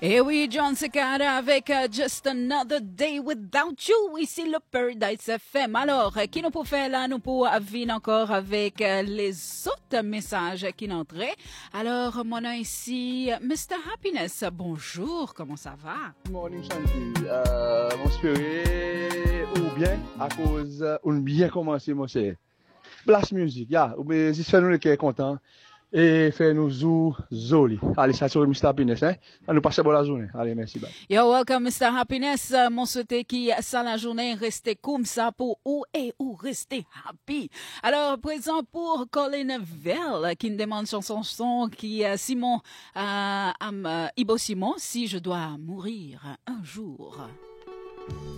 Et oui, John Cicada avec Just Another Day Without You, ici le Paradise FM. Alors, qui nous peut faire là, nous pouvons venir encore avec les autres messages qui n'entraient. Alors, mon nom ici, Mr. Happiness. Bonjour, comment ça va? Morning Shanti, mon spirit ou bien à cause on bien commencé mon cher. Blast music, ya, ou bien si fait nous qui est content et fait nous zoli. Allez, ça sur Mr. Happiness, hein. On nous passe bonne la journée. Allez, merci bye. You're welcome, Mr. Happiness. Mon souhaité qui ça la journée rester comme ça pour où et où rester happy. Alors, présent pour Colin Vell qui me demande sur son son qui Simon Ibo Simon si je dois mourir un jour.